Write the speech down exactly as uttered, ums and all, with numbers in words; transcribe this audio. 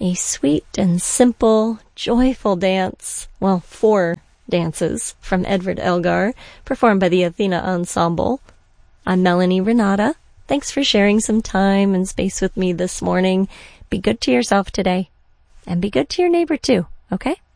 a sweet and simple, joyful dance, well, four dances from Edward Elgar, performed by the Athena Ensemble. I'm Melanie Renata. Thanks for sharing some time and space with me this morning. Be good to yourself today, and be good to your neighbor too, okay?